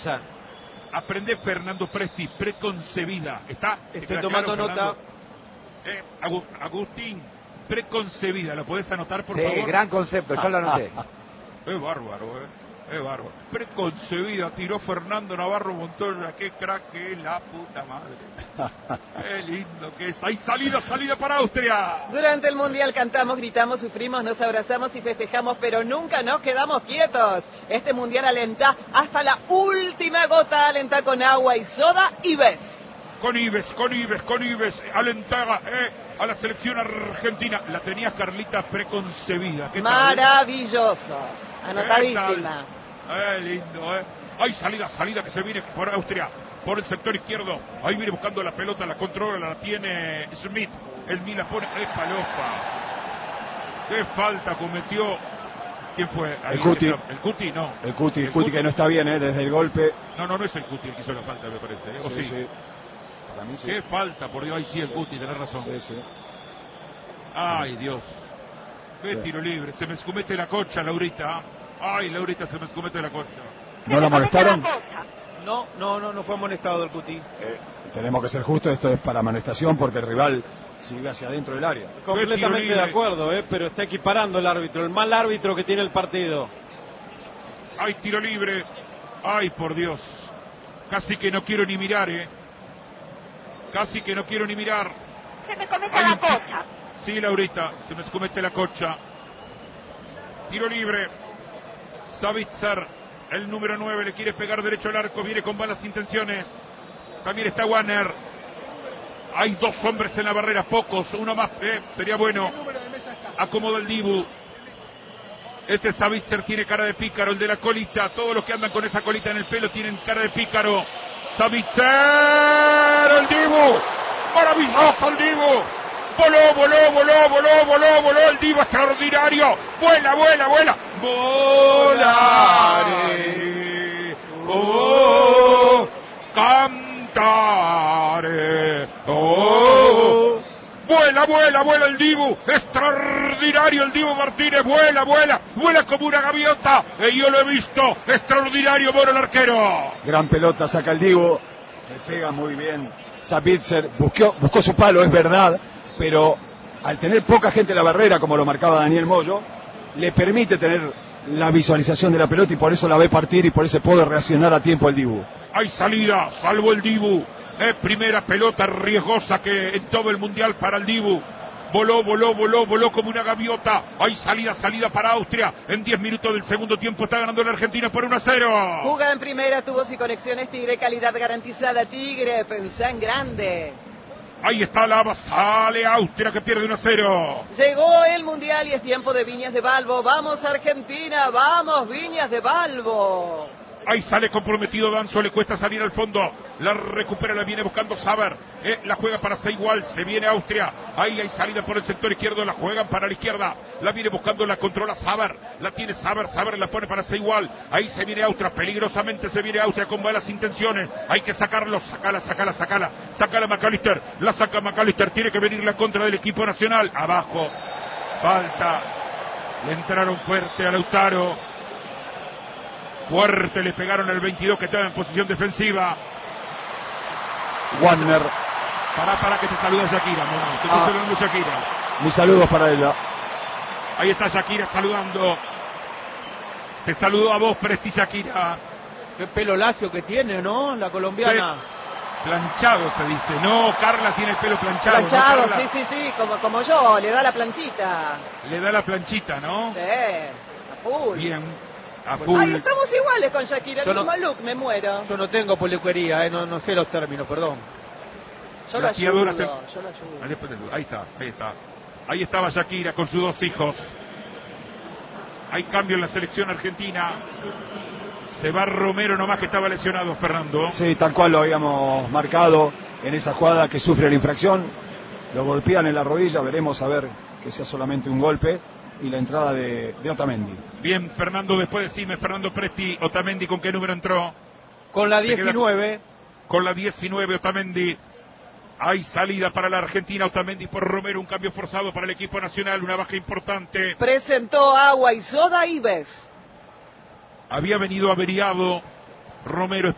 cabeza. Aprende, Fernando Presti, preconcebida. Estoy tomando nota. Agustín, preconcebida. ¿Lo podés anotar, por sí, favor? Sí, gran concepto, yo lo anoté. Es bárbaro, es bárbaro. Preconcebida, tiró Fernando Navarro Montoya. Qué crack que es, la puta madre. Qué lindo que es. Hay salida para Austria. Durante el Mundial cantamos, gritamos, sufrimos, nos abrazamos y festejamos, pero nunca nos quedamos quietos. Este Mundial alenta hasta la última gota, alenta con agua y soda y ves. Con Ives, alentaba a la selección argentina. La tenía Carlita preconcebida. ¿Qué maravilloso, anotadísima. Lindo, Hay salida que se viene por Austria, por el sector izquierdo. Ahí viene buscando la pelota, la controla, la tiene Smith. El Milan pone, palopa. Qué falta cometió. ¿Quién fue? El Cuti. El Cuti, no. El Cuti que no está bien, desde el golpe. No es el Cuti el que hizo la falta, me parece. Sí. Para mí sí. Qué falta, por Dios, ahí sí el Cuti, tenés razón. Sí. Ay, Dios. Qué tiro libre. Se me escumete la cocha, Laurita. Ay, Laurita, se me escumete la cocha. ¿No la molestaron? No fue amonestado el Cuti. Tenemos que ser justos, esto es para amonestación porque el rival sigue hacia adentro del área. Completamente de acuerdo, pero está equiparando el árbitro, el mal árbitro que tiene el partido. Hay tiro libre. Ay, por Dios. Casi que no quiero ni mirar, Casi que no quiero ni mirar. Se me comete la cocha. Sí, Laurita, se me escomete la cocha. Tiro libre. Savitzer, el número 9, le quiere pegar derecho al arco, viene con malas intenciones. También está Warner. Hay dos hombres en la barrera, pocos, uno más, sería bueno. Acomoda el Dibu. Este Savitzer tiene cara de pícaro, el de la colita. Todos los que andan con esa colita en el pelo tienen cara de pícaro. Savitzer, el Dibu. Maravilloso el Dibu. Voló el Dibu, extraordinario. Vuela. Volare. Oh, cantare. Oh. Vuela el Dibu, extraordinario el Dibu Martínez, vuela como una gaviota, yo lo he visto, extraordinario, Moro el arquero. Gran pelota, saca el Dibu, le pega muy bien. Savitzer buscó su palo, es verdad, pero al tener poca gente en la barrera, como lo marcaba Daniel Moyo, le permite tener la visualización de la pelota y por eso la ve partir y por eso puede reaccionar a tiempo el Dibu. Hay salida, salvo el Dibu. Primera pelota riesgosa que en todo el Mundial para el Dibu. Voló como una gaviota. Hay salida para Austria. En 10 minutos del segundo tiempo está ganando la Argentina por 1-0. Jugada en primera, tubos y conexiones Tigre, calidad garantizada. Tigre, pensá en grande. Ahí está Lava, sale Austria que pierde 1-0. Llegó el Mundial y es tiempo de Viñas de Balbo. Vamos Argentina, vamos Viñas de Balbo. Ahí sale comprometido Danzo, le cuesta salir al fondo. La recupera, la viene buscando Saber. La juega para Seigual, se viene Austria. Ahí hay salida por el sector izquierdo, la juegan para la izquierda. La viene buscando, la controla Saber. La tiene Saber la pone para Seigual. Ahí se viene Austria, peligrosamente se viene Austria con malas intenciones. Hay que sacarlo, sacala McAllister. La saca McAllister, tiene que venir la contra del equipo nacional. Abajo, falta. Le entraron fuerte a Lautaro. Fuerte le pegaron el 22 que estaba en posición defensiva. Warner. Para que te salude Shakira, mamá. Te estoy saludando Shakira. Mis saludos para ella. Ahí está Shakira saludando. Te saludo a vos, Presti Shakira. Qué pelo lacio que tiene, ¿no? La colombiana. Sí. Planchado se dice. No, Carla tiene el pelo planchado. Planchado, ¿no, sí, como yo, le da la planchita. Le da la planchita, ¿no? Sí, a full. Bien. A full. Ay, estamos iguales con Shakira, el mismo look, me muero. Yo no tengo peluquería, no sé los términos, perdón. Yo lo ayudo. Ahí está. Ahí estaba Shakira con sus dos hijos. Hay cambio en la selección argentina. Se va Romero nomás que estaba lesionado, Fernando. Sí, tal cual lo habíamos marcado en esa jugada que sufre la infracción. Lo golpean en la rodilla, veremos a ver que sea solamente un golpe. Y la entrada de Otamendi. Bien, Fernando, después decime, Fernando Presti, Otamendi, ¿con qué número entró? Con la 19. Con la 19, Otamendi. Hay salida para la Argentina, Otamendi por Romero, un cambio forzado para el equipo nacional, una baja importante. Presentó agua y soda y ves. Había venido averiado Romero.